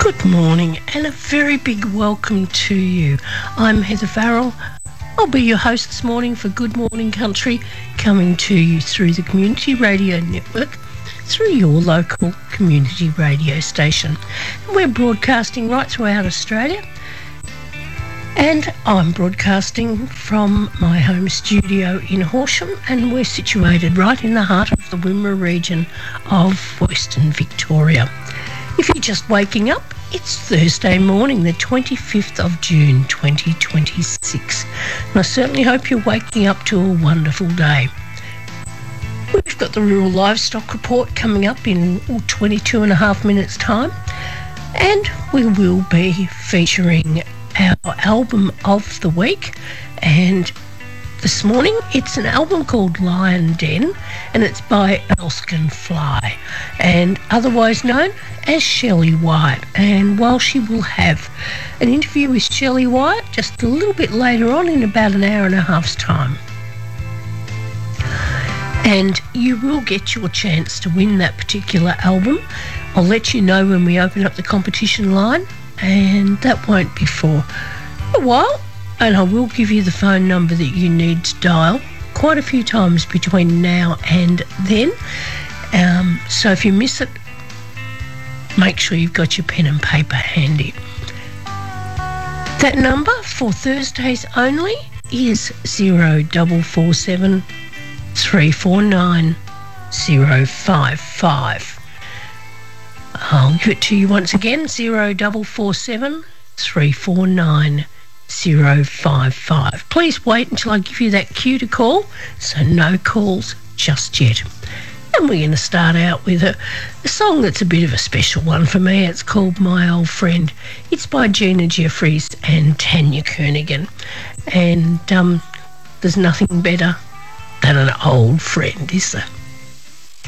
Good morning and a very big welcome to you. I'm Heather Farrell. I'll be your host this morning for Good Morning Country, coming to you through the Community Radio Network, through your local community radio station. And we're broadcasting right throughout Australia. And I'm broadcasting from my home studio in Horsham, and we're situated right in the heart of the Wimmera region of Western Victoria. If you're just waking up, it's Thursday morning, the 25th of June 2026. And I certainly hope you're waking up to a wonderful day. We've got the Rural Livestock Report coming up in 22 and a half minutes' time. And we will be featuring our album of the week. And this morning, it's an album called Lion Den, and it's by Erskine Fly, and otherwise known as Shelley White. And while she will have an interview with Shelley White just a little bit later on in about an hour and a half's time, and you will get your chance to win that particular album. I'll let you know when we open up the competition line, and that won't be for a while. And I will give you the phone number that you need to dial quite a few times between now and then. So if you miss it, make sure you've got your pen and paper handy. That number for Thursdays only is 0447 349 055. I'll give it to you once again, 0447 349 055. Please wait until I give you that cue to call, so no calls just yet. And we're going to start out with a song that's a bit of a special one for me. It's called My Old Friend. It's by Gina Jeffries and Tanya Kernaghan. And there's nothing better than an old friend, is there?